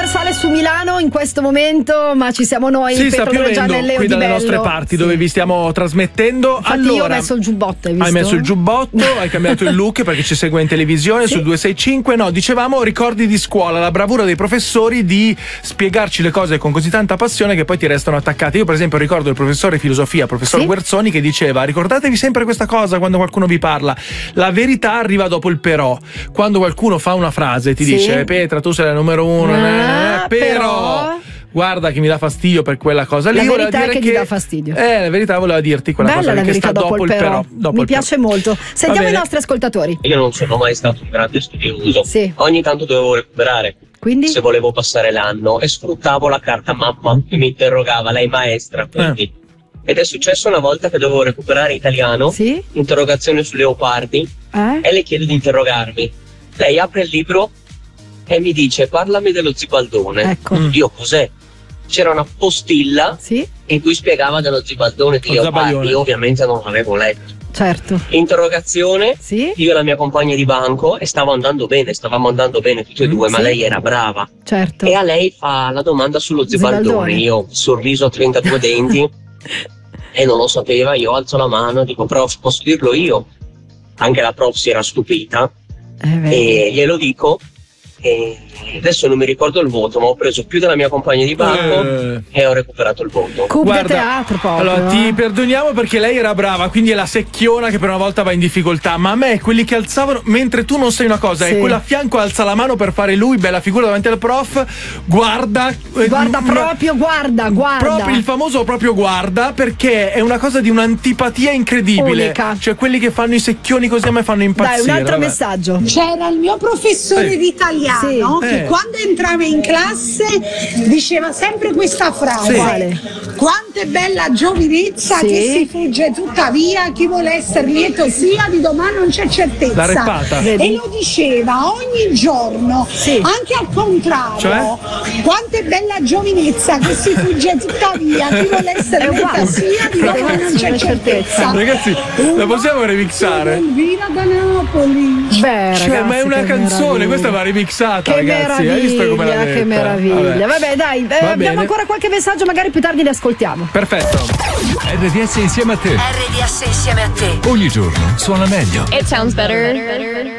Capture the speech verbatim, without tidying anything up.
sale su Milano in questo momento, ma ci siamo noi. Sì, sta piovendo Gianelle qui dalle nostre parti, sì, dove vi stiamo trasmettendo. Infatti allora, io ho messo il giubbotto, hai visto? Hai messo il giubbotto, hai cambiato il look perché ci segue in televisione, sì, sul due sei cinque. No, dicevamo ricordi di scuola, la bravura dei professori di spiegarci le cose con così tanta passione che poi ti restano attaccate. Io per esempio ricordo il professore di filosofia, professor sì? Guerzoni, che diceva: ricordatevi sempre questa cosa quando qualcuno vi parla, la verità arriva dopo il però. Quando qualcuno fa una frase ti sì? dice: Petra, tu sei la numero uno, ah, eh, però, però guarda che mi dà fastidio per quella cosa lì. La verità dire è che, che ti dà fastidio. Eh, la verità voleva dirti quella Bella cosa la che verità sta dopo, dopo il però, però dopo mi il piace però. molto. Sentiamo i nostri ascoltatori. Io non sono mai stato un grande studioso, sì, ogni tanto dovevo recuperare. Quindi? Se volevo passare l'anno e sfruttavo la carta mamma che mi interrogava, lei maestra, quindi eh. Ed è successo una volta che dovevo recuperare italiano, sì? interrogazione su leopardi, eh? e le chiedo di interrogarmi. Lei apre il libro e mi dice: parlami dello zibaldone. Ecco. Mm. Io cos'è? C'era una postilla, sì, in cui spiegava dello zibaldone di leopardi. Io ovviamente non l'avevo letto. Certo. Interrogazione, sì, io e la mia compagna di banco, e stavo andando bene, stavamo andando bene tutti e due, mm, ma sì, lei era brava. Certo. E a lei fa la domanda sullo zibaldone. zibaldone. Io sorriso a trentadue denti e non lo sapeva. Io alzo la mano, dico: prof, posso dirlo io? Anche la prof si era stupita, eh, e glielo dico. E adesso non mi ricordo il voto, ma ho preso più della mia compagna di banco eh. e ho recuperato il voto. Guarda, teatro proprio. Allora ti perdoniamo perché lei era brava, quindi è la secchiona che per una volta va in difficoltà, ma a me quelli che alzavano mentre tu non sai una cosa, sì, e quello a fianco alza la mano per fare lui bella figura davanti al prof, guarda guarda eh, proprio guarda guarda proprio il famoso proprio guarda, perché è una cosa di un'antipatia incredibile. Unica. Cioè quelli che fanno i secchioni così a me fanno impazzire. Dai, un altro vabbè. messaggio. C'era il mio professore sì. di italiano, sì, che eh. quando entrava in classe diceva sempre questa frase: sì, quanto è bella giovinezza, sì, che si fugge tuttavia, chi vuole essere lieto sia, di domani non c'è certezza. La reppata. E lo diceva ogni giorno, sì, anche al contrario, cioè? Quanto è bella giovinezza, che si fugge tuttavia, chi vuole essere lieta sia, di domani non c'è certezza. Ragazzi, la possiamo remixare? Elvira da Napoli. Beh, cioè, ragazzi, ma è una canzone, meraviglia. Questa va remixata, che ragazzi. Hai visto come l'ha detta? Che meraviglia. Vabbè, Vabbè dai, eh, abbiamo bene. ancora qualche messaggio, magari più tardi li ascoltiamo. Perfetto. R D S insieme a te. R D S insieme a te. Ogni giorno suona meglio. It sounds better.